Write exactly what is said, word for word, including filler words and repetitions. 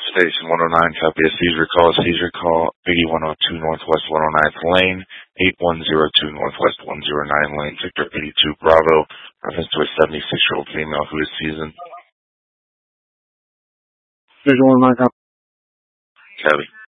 Station one oh nine, copy a seizure call, seizure call, eighty-one oh two Northwest one oh ninth Lane, eight one zero two Northwest one oh nine Lane, Victor eighty-two Bravo, reference to a seventy-six-year-old female who is seasoned. Station one oh nine, copy. Copy.